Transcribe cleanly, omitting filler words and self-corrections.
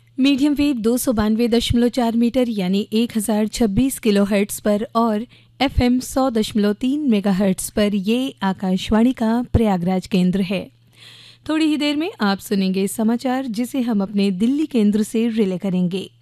Medium wave 292.4 metre यानी 1026 kilohertz पर और FM 100.3 मेगाहर्ट्ज़ पर ये आकाशवाणी का प्रयागराज केंद्र है। थोड़ी ही देर में आप सुनेंगे समाचार जिसे हम अपने दिल्ली केंद्र से रिले करेंगे।